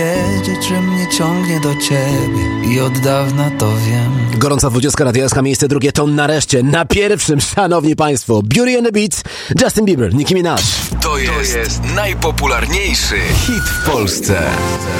wiedzieć, że mnie ciągnie do ciebie i od dawna to wiem. Gorąca 20 Radia SK, miejsce drugie to nareszcie na pierwszym, szanowni państwo, Beauty and the Beat, Justin Bieber, Nicki Minaj. To jest najpopularniejszy hit w Polsce.